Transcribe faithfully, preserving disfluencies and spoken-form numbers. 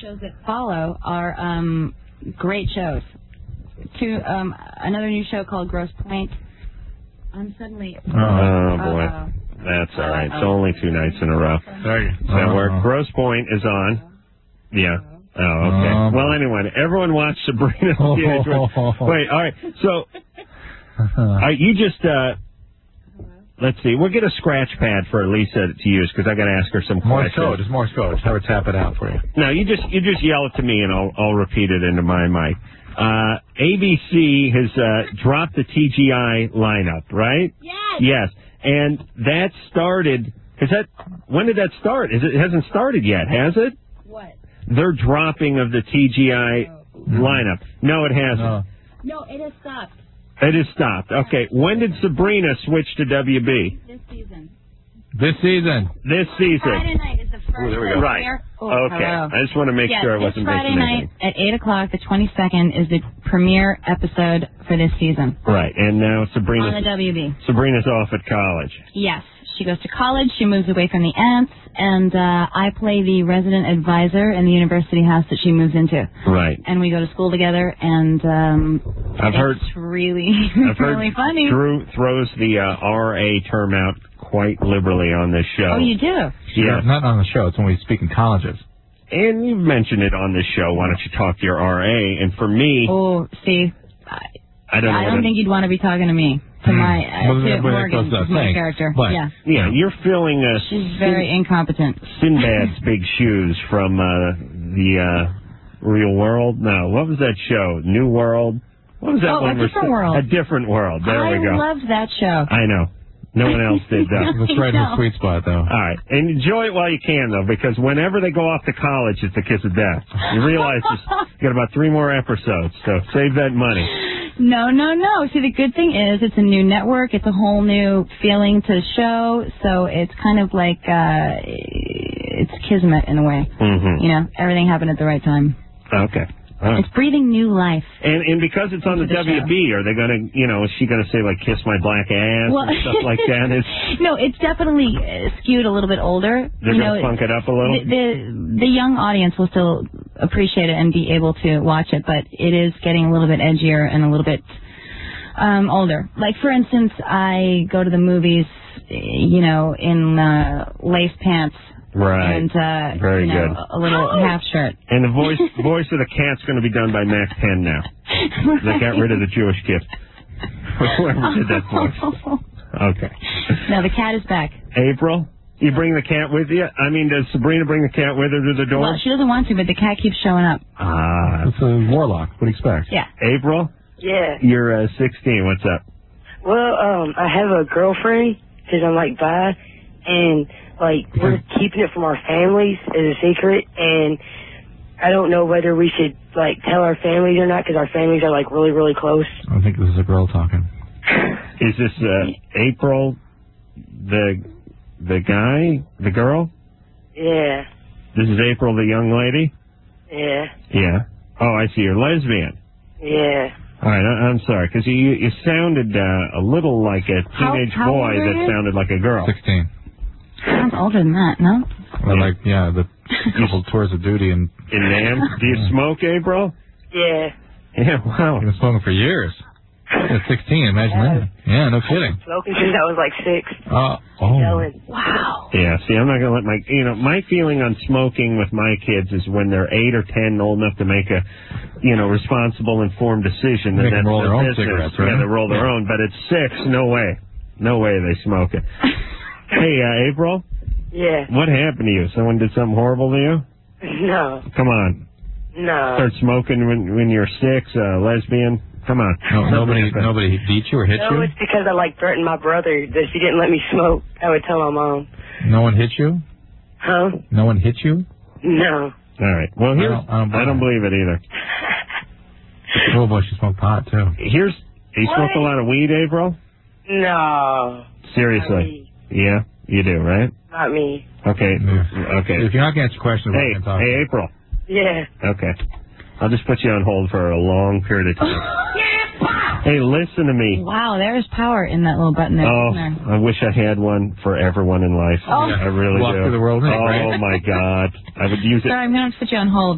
shows that follow are um, great shows. Two, um, another new show called Gross Point. I'm suddenly... Oh, oh boy. Uh-oh. That's all right. It's only two nights in a row. Sorry. Does that work? Gross Point is on. Yeah. Oh, okay. Um, well, anyway, everyone watch Sabrina. Oh, oh, oh, oh. Wait, all right. So, all right, you just... Uh, Let's see. We'll get a scratch pad for Lisa to use because I got to ask her some Morse questions. code. It's Morse code. Just have her tap it out for you. No, you just you just yell it to me and I'll I'll repeat it into my mic. Uh, A B C has uh, dropped the T G I lineup, right? Yes. Yes, and that started. Is that when did that start? Is it, it hasn't started yet, has it? What? Their dropping of the T G I no. lineup. No, it hasn't. No. no, it has stopped. It has stopped. Okay. When did Sabrina switch to W B? This season. This season. This season. Friday night is the first. Ooh, there we go. Right. Oh, okay. Hello. I just want to make yes, sure I wasn't Friday making night anything. at eight o'clock, the twenty-second, is the premiere episode for this season. Right. And now Sabrina's... On the W B. Sabrina's off at college. Yes. She goes to college. She moves away from the aunts. And uh, I play the resident advisor in the university house that she moves into. Right. And we go to school together, and um, I've it's heard, really, I've really heard funny. Drew throws the uh, R A term out quite liberally on this show. Oh, you do? Yeah. Not on the show. It's when we speak in colleges. And you've mentioned it on this show. Why don't you talk to your R A? And for me... Oh, see, I, I don't, know I don't think you'd want to be talking to me. To my, uh, well, to Morgan, to my character. But, yeah. Yeah, you're filling a... She's very Sin- incompetent. Sinbad's Big Shoes from uh, the uh, Real World. No, what was that show? New World? What was that oh, one? A Different World. A Different World. There I we go. I loved that show. I know. No one else did that. That's right in the sweet spot, though. All right. And enjoy it while you can, though, because whenever they go off to college, it's a kiss of death. You realize you got about three more episodes, so save that money. No, no, no. See, the good thing is it's a new network. It's a whole new feeling to the show, so it's kind of like uh, it's kismet in a way. Mm-hmm. You know, everything happened at the right time. Okay. Right. It's breathing new life. And and because it's on the, the W B, show. Are they going to, you know, is she going to say, like, kiss my black ass well, and stuff like that? It's, no, it's definitely skewed a little bit older. They're you going to funk it up a little? The, the, the young audience will still appreciate it and be able to watch it, but it is getting a little bit edgier and a little bit um, older. Like, for instance, I go to the movies, you know, in uh, lace pants. Right. And, uh, Very you know, good. a little oh. half shirt. And the voice voice of the cat's going to be done by Max Penn now. Right. They got rid of the Jewish kid. Whoever did that voice. Okay. No, the cat is back. April? You bring the cat with you? I mean, does Sabrina bring the cat with her to the door? Well, she doesn't want to, but the cat keeps showing up. Ah. It's a warlock. What do you expect? Yeah. April? Yeah. You're uh, sixteen. What's up? Well, um, I have a girlfriend because I'm, like, bi, and... Like, we're keeping it from our families as a secret, and I don't know whether we should, like, tell our families or not, because our families are, like, really, really close. I think this is a girl talking. Is this uh, April, the the guy, the girl? Yeah. This is April, the young lady? Yeah. Yeah. Oh, I see. You're lesbian. Yeah. All right, I, I'm sorry, because you, you sounded uh, a little like a teenage how, how boy that sounded like a girl. sixteen. Sounds older than that, no? Well, like, yeah, the couple tours of duty in... In Nam? Do you smoke, April? Yeah. Yeah, wow. I've been smoking for years. At sixteen, imagine yeah. that. Yeah, no kidding. Smoking since I was like six. Uh, oh. Wow. Yeah, see, I'm not going to let my... You know, my feeling on smoking with my kids is when they're eight or ten, old enough to make a, you know, responsible, informed decision. They and can roll their own business. cigarettes, right? Yeah, they roll their yeah. own, but at six, no way. No way they smoke it. Hey, uh, April? Yeah. What happened to you? Someone did something horrible to you? No. Come on. No. Start smoking when when you're six, uh, lesbian? Come on. No, nobody nobody beat you or hit no, you? No, it's because I, like, threatened my brother that she didn't let me smoke. I would tell my mom. No one hit you? Huh? No one hit you? No. All right. Well, here's... I don't, I don't, I don't believe it either. Oh, boy, she smoked pot, too. Here's... You what? smoke a lot of weed, April? No. Seriously? Yeah, you do, right? Not me. Okay. Yeah. Okay. If you're not going to answer questions, hey, we're going to talk. Hey, April. Yeah. Okay. I'll just put you on hold for a long period of time. Hey, listen to me. Wow, there's power in that little button there. Oh, there? I wish I had one for everyone in life. Oh. I really Walk do. through the world, oh, right? my God. I would use it. Sorry, I'm going to put you on hold.